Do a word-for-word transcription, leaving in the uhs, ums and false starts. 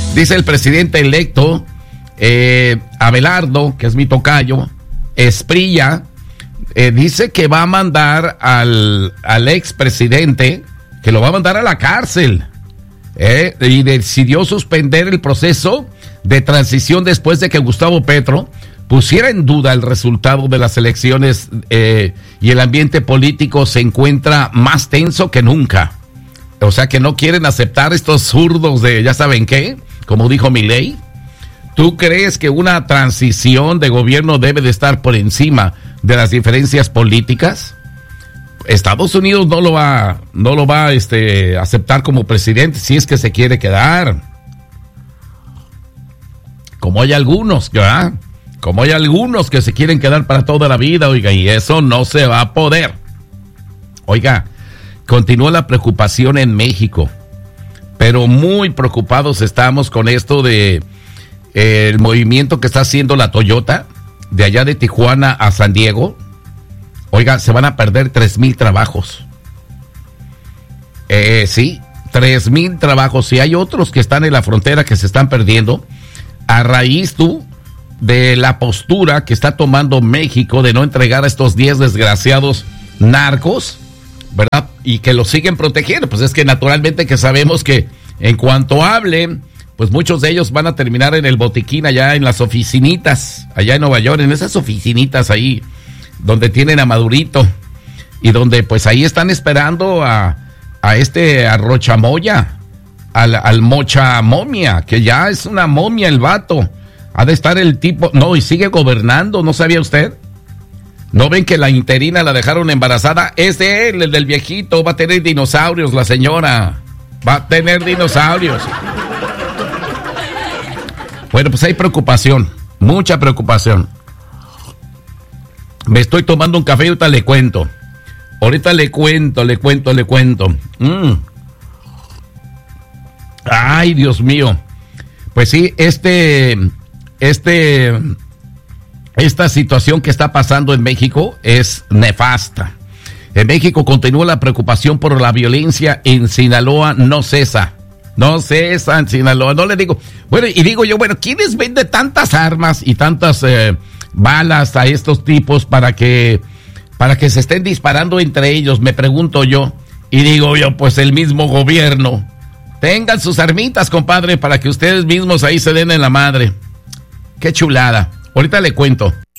Dice el presidente electo, eh, Abelardo, que es mi tocayo, Espriella, eh, dice que va a mandar al, al expresidente, que lo va a mandar a la cárcel, eh, y decidió suspender el proceso de transición después de que Gustavo Petro pusiera en duda el resultado de las elecciones, eh, y el ambiente político se encuentra más tenso que nunca. O sea que no quieren aceptar estos zurdos de ya saben qué, como dijo Milei. ¿Tú crees que una transición de gobierno debe de estar por encima de las diferencias políticas? Estados Unidos no lo va, no lo va este, a aceptar como presidente si es que se quiere quedar. Como hay algunos, ¿verdad? Como hay algunos que se quieren quedar para toda la vida, oiga, y eso no se va a poder. Oiga, continúa la preocupación en México, pero muy preocupados estamos con esto de eh, el movimiento que está haciendo la Toyota de allá de Tijuana a San Diego. Oiga, se van a perder tres mil trabajos. Eh, sí, tres mil trabajos. Y hay otros que están en la frontera que se están perdiendo a raíz tú de la postura que está tomando México de no entregar a estos diez desgraciados narcos, ¿verdad? Y que los siguen protegiendo. Pues es que naturalmente que sabemos que en cuanto hablen, pues muchos de ellos van a terminar en el botiquín allá en las oficinitas, allá en Nueva York, en esas oficinitas ahí, donde tienen a Madurito, y donde pues ahí están esperando a, a este a Rochamoya, al, al Mocha Momia, que ya es una momia el vato. Ha de estar el tipo, no, y sigue gobernando, ¿no sabía usted? ¿No ven que la interina la dejaron embarazada? Es de él, el del viejito, va a tener dinosaurios la señora, va a tener dinosaurios. Bueno, pues hay preocupación, mucha preocupación. Me estoy tomando un café y ahorita le cuento. Ahorita le cuento, le cuento, le cuento. Mm. Ay, Dios mío. Pues sí, este, este, esta situación que está pasando en México es nefasta. En México continúa la preocupación por la violencia en Sinaloa, no cesa. No cesa en Sinaloa, no le digo. Bueno, y digo yo, bueno, ¿quiénes venden tantas armas y tantas eh, balas a estos tipos para que, para que se estén disparando entre ellos? Me pregunto yo. Y digo yo, pues el mismo gobierno. Tengan sus armitas, compadre, para que ustedes mismos ahí se den en la madre. Qué chulada. Ahorita le cuento.